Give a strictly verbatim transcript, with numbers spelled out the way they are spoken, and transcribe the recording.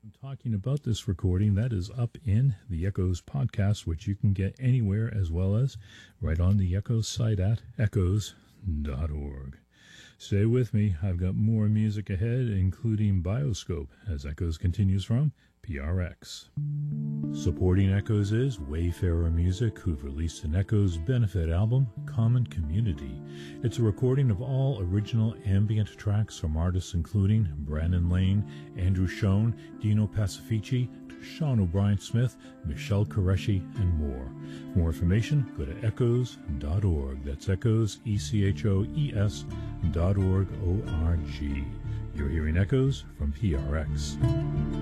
Talking about this recording that is up in the Echoes podcast, which you can get anywhere as well as right on the Echoes site at echoes dot org. Stay with me. I've got more music ahead, including Bioscope, as Echoes continues from P R X. Supporting Echoes is Wayfarer Music, who've released an Echoes benefit album, Common Community. It's a recording of all original ambient tracks from artists including Brandon Lane, Andrew Schoen, Dino Pacifici, Sean O'Brien Smith, Michelle Qureshi, and more. For more information, go to echoes dot org. That's Echoes, E C H O E S dot org, O R G. You're hearing Echoes from P R X.